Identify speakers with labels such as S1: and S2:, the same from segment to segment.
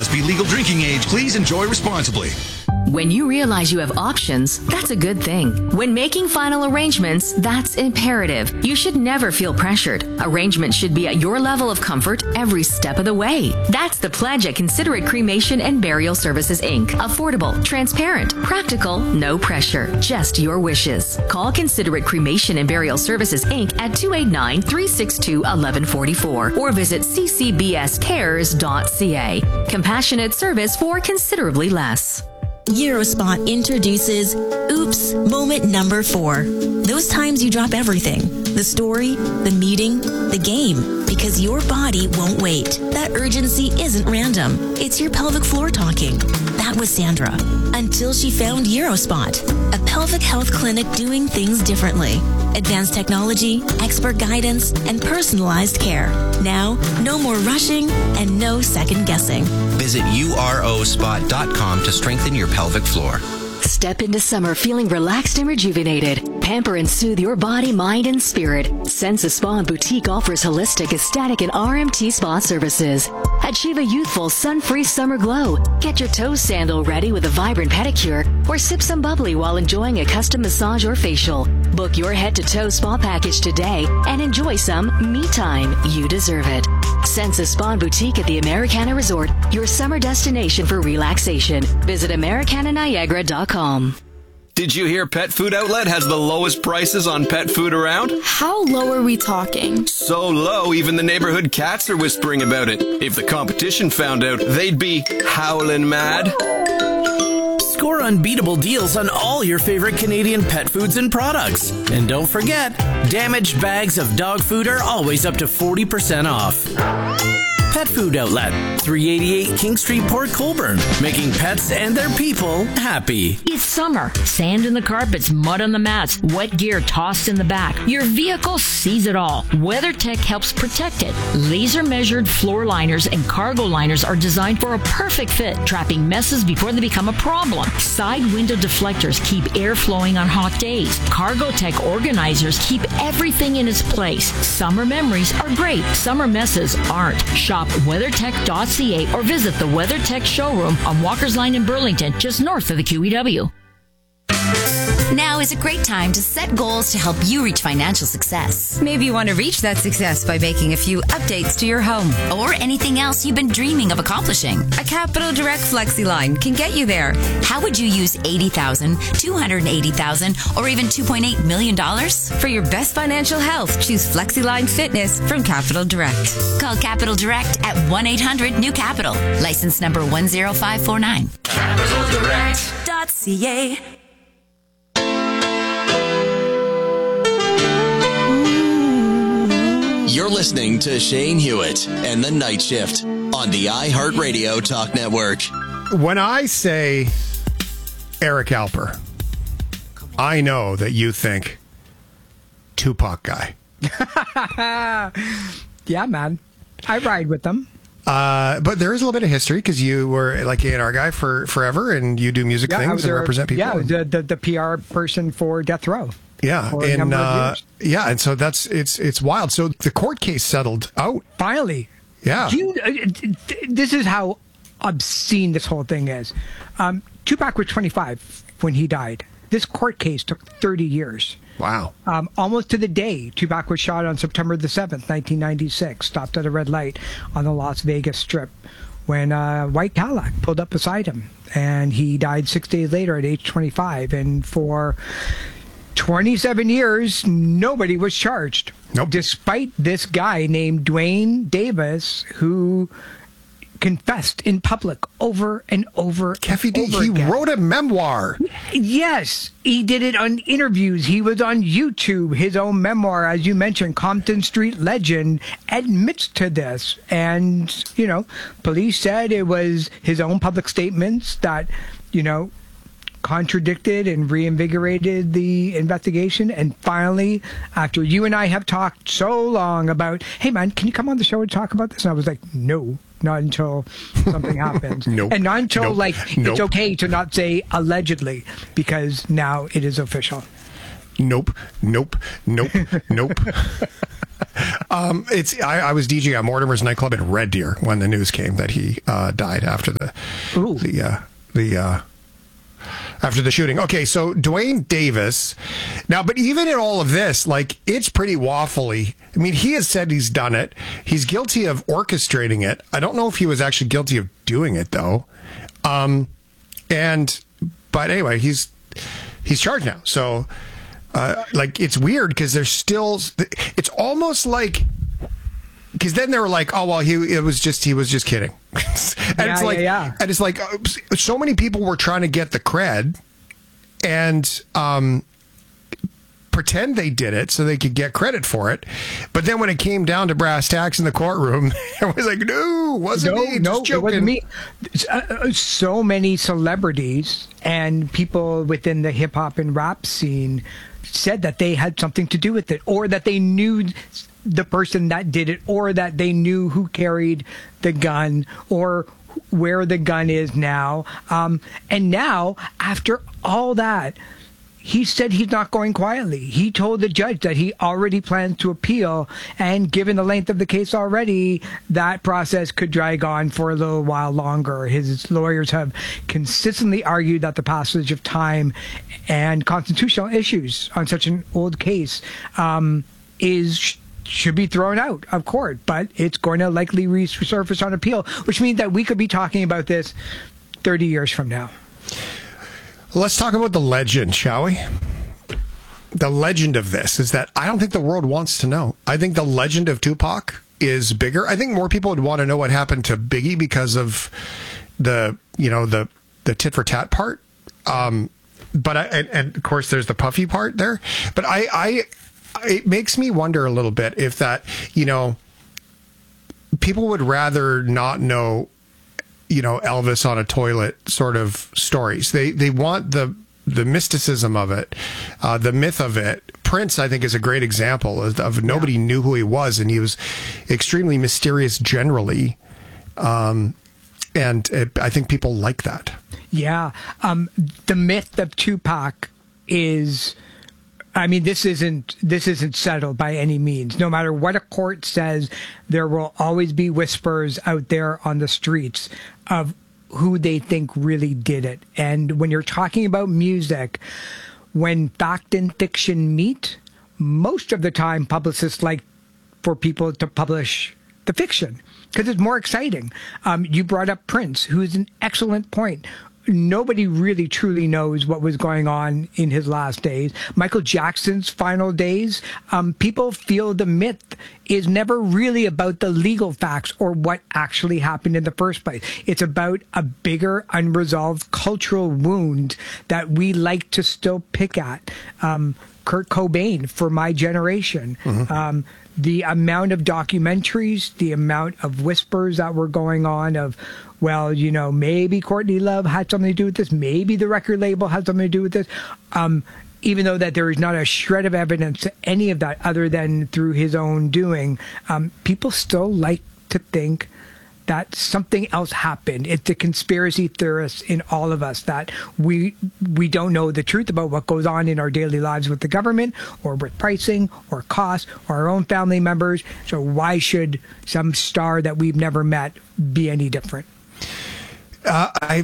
S1: must be legal drinking age. Please enjoy responsibly.
S2: When you realize you have options, that's a good thing. When making final arrangements, that's imperative. You should never feel pressured. Arrangements should be at your level of comfort every step of the way. That's the pledge at Considerate Cremation and Burial Services, Inc. Affordable, transparent, practical, no pressure, just your wishes. Call Considerate Cremation and Burial Services, Inc. at 289-362-1144 or visit ccbscares.ca. Compassionate service for considerably less.
S3: Eurospot introduces Oops Moment Number 4. Those times you drop everything. The story, the meeting, the game. Because your body won't wait. That urgency isn't random. It's your pelvic floor talking. That was Sandra. Until she found Eurospot, a pelvic health clinic doing things differently. Advanced technology, expert guidance, and personalized care. Now, no more rushing and no second guessing.
S4: Visit urospot.com to strengthen your pelvic floor.
S2: Step into summer feeling relaxed and rejuvenated. Pamper and soothe your body, mind, and spirit. Sensa Spa and Boutique offers holistic, aesthetic, and RMT spa services. Achieve a youthful, sun-free summer glow. Get your toe sandal ready with a vibrant pedicure, or sip some bubbly while enjoying a custom massage or facial. Book your head-to-toe spa package today and enjoy some me time. You deserve it. Sensa Spa and Boutique at the Americana Resort, your summer destination for relaxation. Visit AmericanaNiagara.com.
S5: Did you hear Pet Food Outlet has the lowest prices on pet food around?
S6: How low are we talking?
S5: So low, even the neighborhood cats are whispering about it. If the competition found out, they'd be howling mad.
S7: Score unbeatable deals on all your favorite Canadian pet foods and products. And don't forget, damaged bags of dog food are always up to 40% off. Pet Food Outlet, 388 King Street, Port Colborne, making pets and their people happy.
S8: It's summer. Sand in the carpets, mud on the mats, wet gear tossed in the back. Your vehicle sees it all. WeatherTech helps protect it. Laser-measured floor liners and cargo liners are designed for a perfect fit, trapping messes before they become a problem. Side window deflectors keep air flowing on hot days. CargoTech organizers keep everything in its place. Summer memories are great. Summer messes aren't. Shop WeatherTech.ca or visit the WeatherTech showroom on Walker's Line in Burlington, just north of the QEW.
S9: Now is a great time to set goals to help you reach financial success. Maybe you want to reach that success by making a few updates to your home or anything else you've been dreaming of accomplishing. A Capital Direct FlexiLine can get you there. How would you use $80,000, $280,000, or even $2.8 million? For your best financial health, choose FlexiLine Fitness from Capital Direct. Call Capital Direct at 1-800-NEW-CAPITAL. License number 10549. CapitalDirect.ca.
S10: You're listening to Shane Hewitt and The Night Shift on the iHeartRadio Talk Network.
S11: When I say Eric Alper, I know that you think Tupac guy.
S12: Yeah, man. I ride with them.
S11: But there is a little bit of history because you were like A&R guy for forever, and you do music things and represent people.
S12: Yeah, the PR person for Death Row.
S11: Yeah, and and so it's wild. So the court case settled out
S12: finally.
S11: Yeah,
S12: this is how obscene this whole thing is. Tupac was 25 when he died. This court case took 30 years.
S11: Wow.
S12: Almost to the day. Tupac was shot on September the 7th, 1996, stopped at a red light on the Las Vegas Strip when a white Cadillac pulled up beside him. And he died 6 days later at age 25. And for 27 years, nobody was charged.
S11: Nope.
S12: Despite this guy named Dwayne Davis, who confessed in public over and over
S11: Keffy D, he wrote a memoir.
S12: Yes, he did it on interviews. He was on YouTube. His own memoir, as you mentioned, Compton Street Legend, admits to this. And, police said it was his own public statements that, contradicted and reinvigorated the investigation. And finally, after you and I have talked so long about, hey, man, can you come on the show and talk about this? And I was like, no. Not until something happens.
S11: Nope.
S12: And not until,
S11: Nope.
S12: It's okay to not say allegedly, because now it is official.
S11: Nope. I was DJ at Mortimer's nightclub in Red Deer when the news came that he died after after the shooting. Okay, so Duane Davis. Now, but even in all of this, like, it's pretty waffly. I mean, he has said he's done it. He's guilty of orchestrating it. I don't know if he was actually guilty of doing it, though. But anyway, he's charged now. So, like, it's weird because there's still, it's almost like, because then they were like, oh, well, he was just kidding. And it's like so many people were trying to get the cred and pretend they did it so they could get credit for it. But then when it came down to brass tacks in the courtroom, it was like, no, it wasn't me.
S12: It wasn't me. So many celebrities and people within the hip hop and rap scene said that they had something to do with it, or that they knew the person that did it, or that they knew who carried the gun, or where the gun is now. And now, after all that, he said he's not going quietly. He told the judge that he already plans to appeal, and given the length of the case already, that process could drag on for a little while longer. His lawyers have consistently argued that the passage of time and constitutional issues on such an old case should be thrown out of court, but it's going to likely resurface on appeal, which means that we could be talking about this 30 years from now.
S11: Let's talk about the legend, shall we? The legend of this is that I don't think the world wants to know. I think the legend of Tupac is bigger. I think more people would want to know what happened to Biggie because of the tit for tat part. But of course there's the Puffy part there. But it makes me wonder a little bit if that, people would rather not know, Elvis on a toilet sort of stories. They want the mysticism of it, the myth of it. Prince, I think, is a great example of nobody knew who he was, and he was extremely mysterious generally. I think people like that. Yeah.
S12: The myth of Tupac is, this isn't settled by any means. No matter what a court says, there will always be whispers out there on the streets of who they think really did it. And when you're talking about music, when fact and fiction meet, most of the time publicists like for people to publish the fiction because it's more exciting. You brought up Prince, who is an excellent point. Nobody really truly knows what was going on in his last days. Michael Jackson's final days, people feel the myth is never really about the legal facts or what actually happened in the first place. It's about a bigger unresolved cultural wound that we like to still pick at. Kurt Cobain, for my generation. Mm-hmm. The amount of documentaries, the amount of whispers that were going on of, well, maybe Courtney Love had something to do with this. Maybe the record label had something to do with this. Even though that there is not a shred of evidence to any of that other than through his own doing, people still like to think that something else happened. It's the conspiracy theorists in all of us that we don't know the truth about what goes on in our daily lives with the government or with pricing or costs or our own family members. So why should some star that we've never met be any different?
S11: I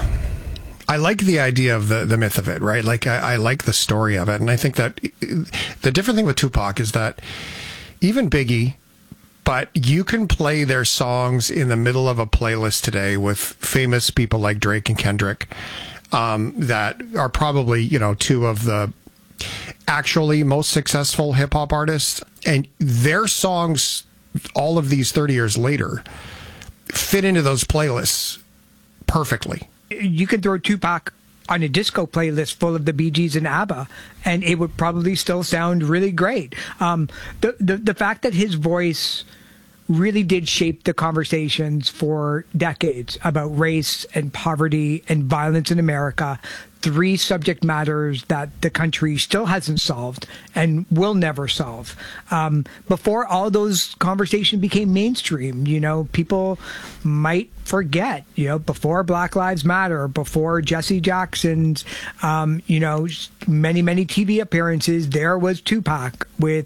S11: like the idea of the myth of it, right? Like I like the story of it. And I think that the different thing with Tupac is that even Biggie, but you can play their songs in the middle of a playlist today with famous people like Drake and Kendrick that are probably, two of the actually most successful hip hop artists. And their songs, all of these 30 years later, fit into those playlists perfectly.
S12: You can throw Tupac on a disco playlist full of the Bee Gees and ABBA, and it would probably still sound really great. The fact that his voice really did shape the conversations for decades about race and poverty and violence in America, 3 subject matters that the country still hasn't solved and will never solve. Before all those conversations became mainstream, people might forget, before Black Lives Matter, before Jesse Jackson's, many, many TV appearances, there was Tupac with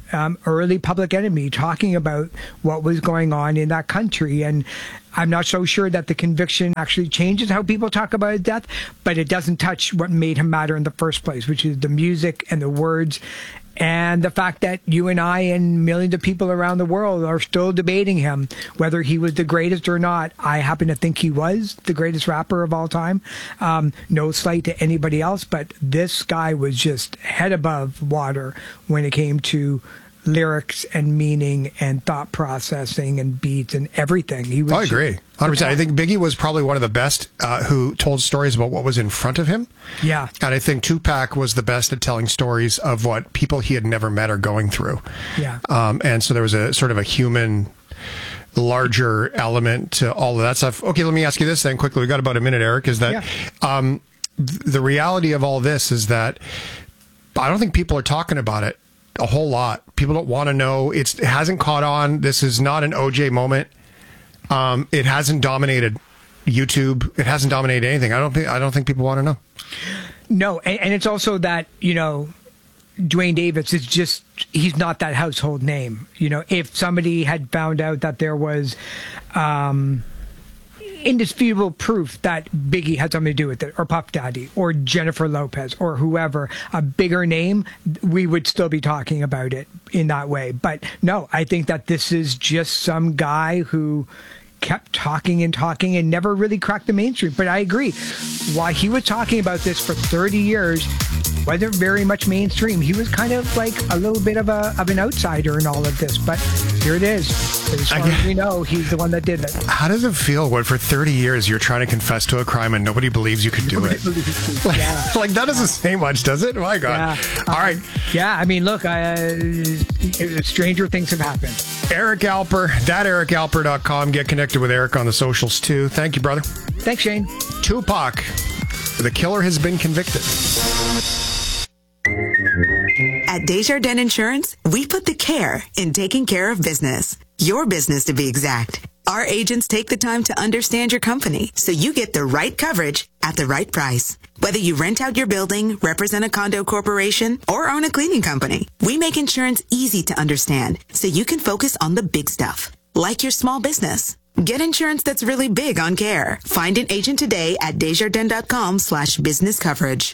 S12: early Public Enemy, talking about what was going on in that country. And I'm not so sure that the conviction actually changes how people talk about his death, but it doesn't touch what made him matter in the first place, which is the music and the words. And the fact that you and I and millions of people around the world are still debating him, whether he was the greatest or not. I happen to think he was the greatest rapper of all time. No slight to anybody else, but this guy was just head above water when it came to lyrics and meaning and thought processing and beats and everything. He was.
S11: I agree. 100%. I think Biggie was probably one of the best who told stories about what was in front of him.
S12: Yeah.
S11: And I think Tupac was the best at telling stories of what people he had never met are going through.
S12: Yeah.
S11: And so there was a sort of a human, larger element to all of that stuff. Okay, let me ask you this then quickly. We got about a minute, Eric. Is that the reality of all this is that I don't think people are talking about it a whole lot. People don't want to know. It hasn't caught on. This is not an OJ moment. It hasn't dominated YouTube. It hasn't dominated anything. I don't think people want to know.
S12: No, and it's also that, Dwayne Davis is just, he's not that household name. If somebody had found out that there was indisputable proof that Biggie had something to do with it, or Puff Daddy, or Jennifer Lopez, or whoever, a bigger name, we would still be talking about it in that way. But no, I think that this is just some guy who kept talking and never really cracked the mainstream. But I agree, while he was talking about this for 30 years, wasn't very much mainstream. He was kind of like a little bit of an outsider in all of this, but here it is. As far as we know, he's the one that did it. How
S11: does it feel when for 30 years you're trying to confess to a crime and nobody believes you could do it? Like that doesn't say much, does it? My God.
S12: Yeah.
S11: All right.
S12: Yeah, I mean, look, stranger things have happened.
S11: Eric Alper, thatericalper.com. Get connected with Eric on the socials too. Thank you, brother.
S12: Thanks, Shane.
S11: Tupac, the killer has been convicted.
S13: At Desjardins Insurance, we put the care in taking care of business. Your business, to be exact. Our agents take the time to understand your company so you get the right coverage at the right price. Whether you rent out your building, represent a condo corporation, or own a cleaning company, we make insurance easy to understand so you can focus on the big stuff, like your small business. Get insurance that's really big on care. Find an agent today at Desjardins.com/business coverage.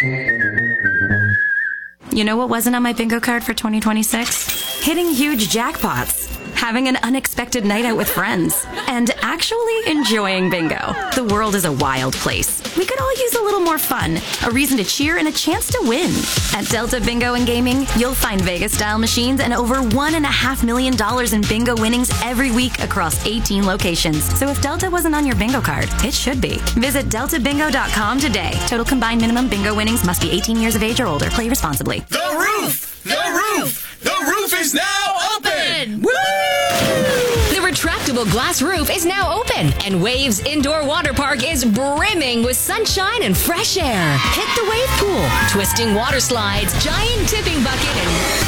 S14: You know what wasn't on my bingo card for 2026? Hitting huge jackpots, having an unexpected night out with friends, and actually enjoying bingo. The world is a wild place. We could all use a little more fun, a reason to cheer, and a chance to win. At Delta Bingo and Gaming, you'll find Vegas-style machines and over $1.5 million in bingo winnings every week across 18 locations. So if Delta wasn't on your bingo card, it should be. Visit deltabingo.com today. Total combined minimum bingo winnings must be 18 years of age or older. Play responsibly.
S15: The roof! The roof! The roof is now open! Woo!
S16: The retractable glass roof is now open, and Waves Indoor Water Park is brimming with sunshine and fresh air. Hit the wave pool, twisting water slides, giant tipping bucket, and...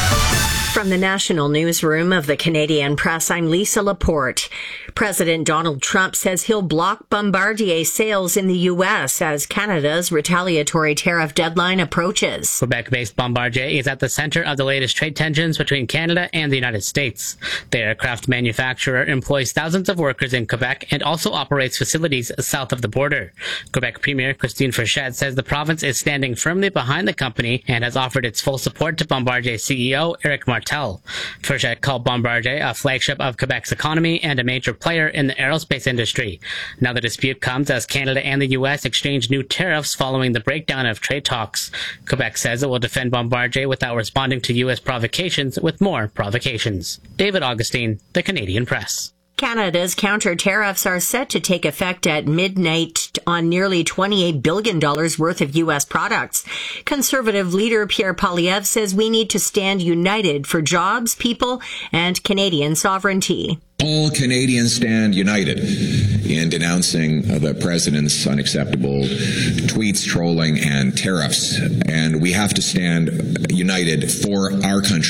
S17: From the National Newsroom of the Canadian Press, I'm Lisa Laporte. President Donald Trump says he'll block Bombardier sales in the U.S. as Canada's retaliatory tariff deadline approaches.
S18: Quebec-based Bombardier is at the center of the latest trade tensions between Canada and the United States. The aircraft manufacturer employs thousands of workers in Quebec and also operates facilities south of the border. Quebec Premier Christine Frechette says the province is standing firmly behind the company and has offered its full support to Bombardier CEO Eric Martel. Frechette called Bombardier a flagship of Quebec's economy and a major player in the aerospace industry. Now the dispute comes as Canada and the U.S. exchange new tariffs following the breakdown of trade talks. Quebec says it will defend Bombardier without responding to U.S. provocations with more provocations. David Augustine, The Canadian Press.
S17: Canada's counter tariffs are set to take effect at midnight on nearly $28 billion worth of U.S. products. Conservative leader Pierre Poilievre says we need to stand united for jobs, people, and Canadian sovereignty.
S19: All Canadians stand united in denouncing the president's unacceptable tweets, trolling, and tariffs. And we have to stand united for our country.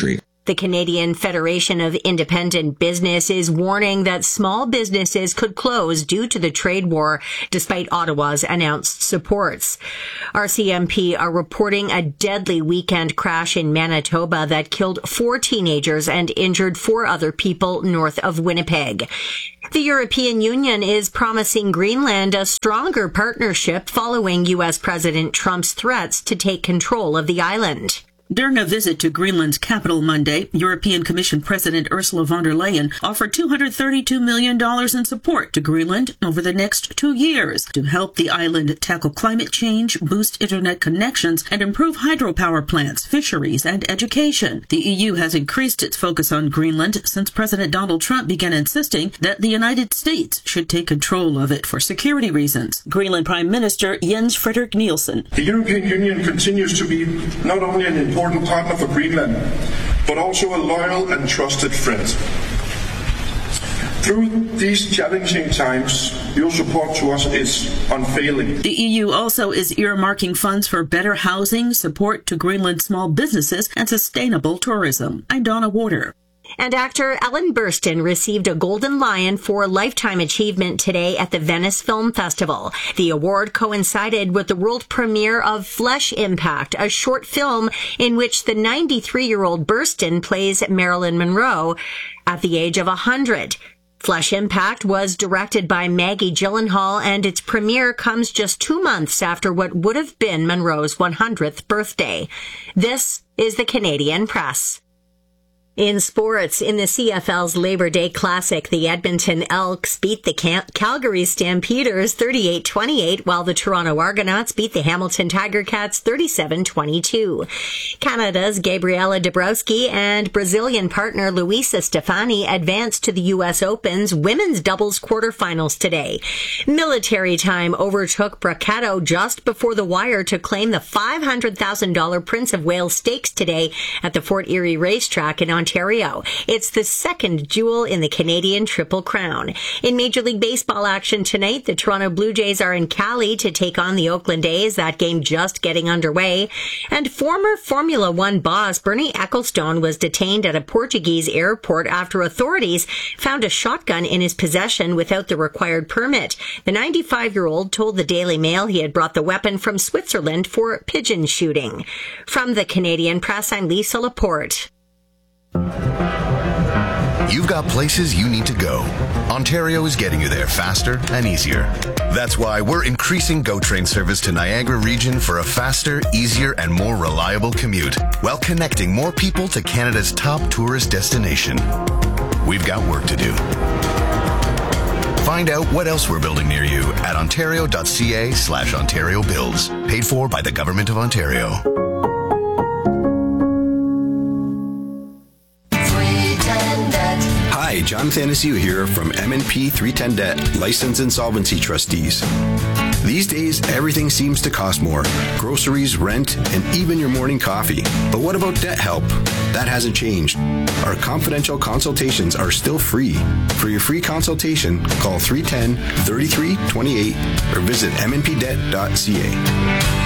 S17: The Canadian Federation of Independent Business is warning that small businesses could close due to the trade war, despite Ottawa's announced supports. RCMP are reporting a deadly weekend crash in Manitoba that killed 4 teenagers and injured 4 other people north of Winnipeg. The European Union is promising Greenland a stronger partnership following U.S. President Trump's threats to take control of the island.
S20: During a visit to Greenland's capital Monday, European Commission President Ursula von der Leyen offered $232 million in support to Greenland over the next 2 years to help the island tackle climate change, boost internet connections, and improve hydropower plants, fisheries, and education. The EU has increased its focus on Greenland since President Donald Trump began insisting that the United States should take control of it for security reasons. Greenland Prime Minister Jens Frederik Nielsen.
S21: The European Union continues to be not only an important partner for Greenland, but also a loyal and trusted friend. Through these challenging times, your support to us is unfailing.
S20: The EU also is earmarking funds for better housing, support to Greenland small businesses, and sustainable tourism. I'm Donna Warder.
S17: And actor Ellen Burstyn received a Golden Lion for Lifetime Achievement today at the Venice Film Festival. The award coincided with the world premiere of Flesh Impact, a short film in which the 93-year-old Burstyn plays Marilyn Monroe at the age of 100. Flesh Impact was directed by Maggie Gyllenhaal, and its premiere comes just 2 months after what would have been Monroe's 100th birthday. This is the Canadian Press. In sports, in the CFL's Labor Day Classic, the Edmonton Elks beat the Calgary Stampeders 38-28, while the Toronto Argonauts beat the Hamilton Tiger Cats 37-22. Canada's Gabriela Dabrowski and Brazilian partner Luisa Stefani advanced to the U.S. Open's women's doubles quarterfinals today. Military Time overtook Braccato just before the wire to claim the $500,000 Prince of Wales Stakes today at the Fort Erie Racetrack in Ontario. It's the second jewel in the Canadian Triple Crown. In Major League Baseball action tonight, the Toronto Blue Jays are in Cali to take on the Oakland A's, that game just getting underway. And former Formula One boss Bernie Ecclestone was detained at a Portuguese airport after authorities found a shotgun in his possession without the required permit. The 95-year-old told the Daily Mail he had brought the weapon from Switzerland for pigeon shooting. From the Canadian Press, I'm Lisa Laporte.
S1: You've got places you need to go. Ontario is getting you there faster and easier. That's why we're increasing GO Train service to Niagara region for a faster, easier, and more reliable commute, while connecting more people to Canada's top tourist destination. We've got work to do. Find out what else we're building near you at ontario.ca/Ontario Builds. Paid for by the Government of Ontario.
S22: Hi, John Thanasiu here from M&P 310 Debt, Licensed Insolvency Trustees. These days, everything seems to cost more. Groceries, rent, and even your morning coffee. But what about debt help? That hasn't changed. Our confidential consultations are still free. For your free consultation, call 310-3328 or visit mnpdebt.ca.